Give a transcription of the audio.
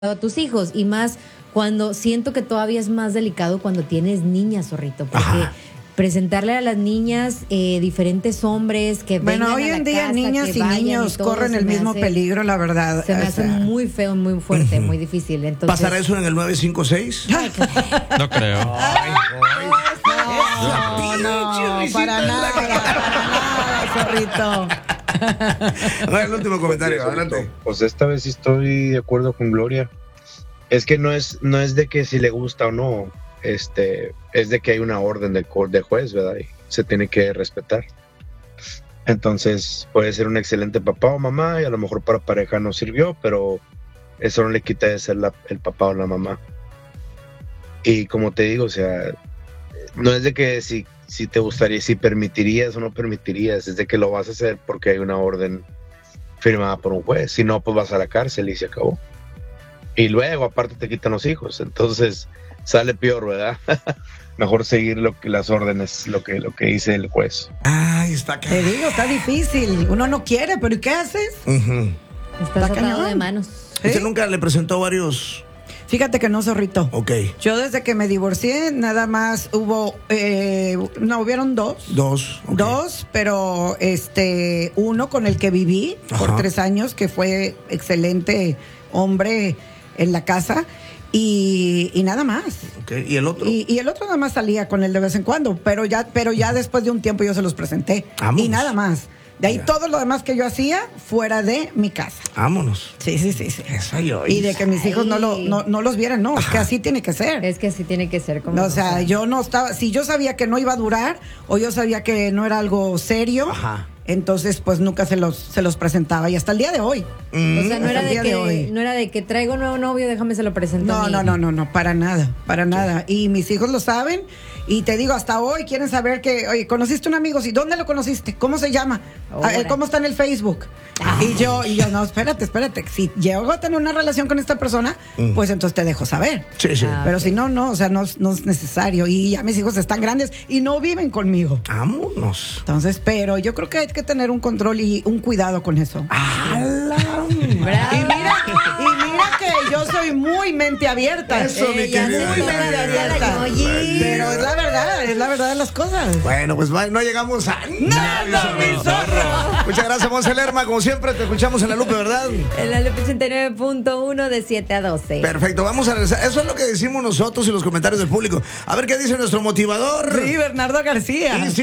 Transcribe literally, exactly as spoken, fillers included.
a tus hijos, y más cuando siento que todavía es más delicado cuando tienes niñas, zorrito, porque Ajá. presentarle a las niñas eh, diferentes hombres que bueno, vengan hoy a la en día casa, niñas y niños y corren el mismo hace, peligro, la verdad. Se me hace muy feo, muy fuerte, uh-huh. muy difícil. Entonces, ¿pasará eso en el nueve cinco seis? No creo. Ay, no, no, no, para nada, para nada, zorrito. A ver, el último comentario, adelante. Pues esta vez sí estoy de acuerdo con Gloria. Es que no es, no es de que si le gusta o no, este, es de que hay una orden del de juez, ¿verdad? Y se tiene que respetar. Entonces puede ser un excelente papá o mamá y a lo mejor para pareja no sirvió, pero eso no le quita de ser la, el papá o la mamá. Y como te digo, o sea, no es de que si, si te gustaría, si permitirías o no permitirías, es de que lo vas a hacer porque hay una orden firmada por un juez. Si no, pues vas a la cárcel y se acabó. Y luego, aparte, te quitan los hijos. Entonces, sale peor, ¿verdad? Mejor seguir lo que, las órdenes, lo que, lo que dice el juez. Ay, está acá. Te digo, está difícil. Uno no quiere, pero ¿y qué haces? Uh-huh. Estás atado de manos. ¿Sí? ¿Usted nunca le presentó varios...? Fíjate que no, zorrito. Ok. Yo desde que me divorcié, nada más hubo, eh, no, hubieron dos. Dos. Okay. Dos, pero este, uno con el que viví Ajá. por tres años, que fue excelente hombre en la casa, y, y nada más. Okay. ¿Y el otro? Y, y el otro nada más salía con él de vez en cuando, pero ya, pero ya después de un tiempo yo se los presenté. Vámonos. Y nada más. De ahí ya. todo lo demás que yo hacía fuera de mi casa. Vámonos. Sí, sí, sí, sí. Eso yo y de que mis hijos no, lo, no, no los vieran, no, Ajá. es que así tiene que ser. Es que así tiene que ser. Como o sea, sea, yo no estaba, si yo sabía que no iba a durar o yo sabía que no era algo serio, Ajá. entonces pues nunca se los, se los presentaba y hasta el día de hoy. Mm. O sea, no era de, que, de no era de que traigo un nuevo novio, déjame se lo presento. No, no, no, no, no, para nada, para nada. Y mis hijos lo saben. Y te digo, hasta hoy quieren saber que, oye, ¿conociste un amigo? ¿Sí? ¿Dónde lo conociste? ¿Cómo se llama? Ahora. ¿Cómo está en el Facebook? Ay. Y yo, y yo, no, espérate, espérate. Si llego a tener una relación con esta persona, mm. pues entonces te dejo saber. Sí, sí. Ah, Pero okay. si no, no, o sea, no, no es necesario. Y ya mis hijos están grandes y no viven conmigo. Vámonos. Entonces, pero yo creo que hay que tener un control y un cuidado con eso. ¡Hala! y mira, y mira que yo soy muy mente abierta. Eso, eh, mi querida. Muy mente abierta. Pero es la verdad, es la verdad de las cosas. Bueno, pues no llegamos a nada, mi zorro. Muchas gracias, Monse Lerma. Como siempre, te escuchamos en La Lupe, ¿verdad? En La Lupe ochenta y nueve punto uno de siete a doce. Perfecto, vamos a regresar. Eso es lo que decimos nosotros y los comentarios del público. A ver qué dice nuestro motivador. Sí, Bernardo García. Sí, sí.